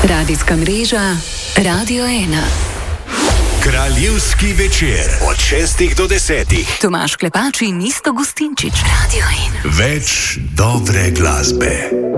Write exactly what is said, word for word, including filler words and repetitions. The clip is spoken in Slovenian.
Radijska mreža Radio ena. Kraljevski večer od šestih do desetih. Tomaž Klepač in Isto Gustinčič. Radio ena. Več dobre glasbe.